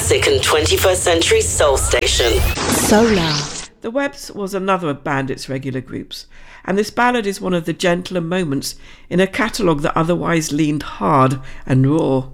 classic and 21st century soul station. Solar. The Webbs was another of Bandit's regular groups, and this ballad is one of the gentler moments in a catalogue that otherwise leaned hard and raw.